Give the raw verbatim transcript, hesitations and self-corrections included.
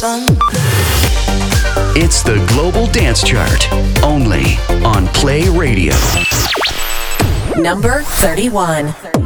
It's the Global Dance Chart, only on Play Radio. Number thirty-one.